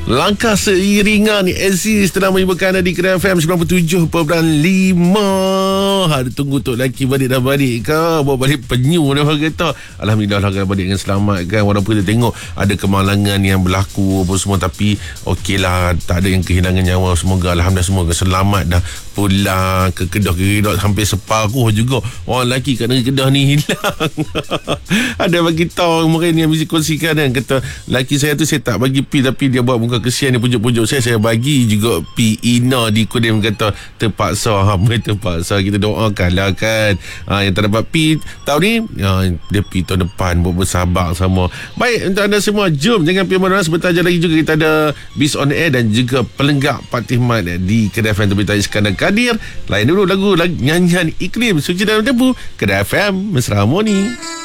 Langkah seiringan Aziz telah menghiburkan anda di Kedai FM 97.5. Ada tunggu untuk lelaki balik dah balik ke? Bawa balik penyu dia orang kata. Alhamdulillah lah balik dengan selamat kan. Walaupun kita tengok ada kemalangan yang berlaku apa semua, tapi okeylah, tak ada yang kehilangan nyawa. Semoga Alhamdulillah semoga selamat dah pulang ke Kedah. Hampir separuh juga orang lelaki kat negeri Kedah ni hilang. Ada bagi tahu kemarin yang mesti kongsikan kan, kata lelaki saya tu saya tak bagi pi, tapi dia buat muka kesian, dia pujuk-pujuk saya bagi juga pi. Ina di Kudim kata terpaksa, terpaksa. Kita doakanlah kan. Yang tak dapat pi tahun ni, dia pi tahun depan. Buat bersabar sama. Baik, untuk anda semua, jom jangan pergi mana-mana. Sebentar je lagi juga kita ada Bis on Air dan juga Pelenggak Patih Mat di Kedai FM Terbitang Iskandar Kadir. Lain dulu lagu nyanyian Iklim Suci Dalam Tebu. Kedai FM Mesra Harmoni.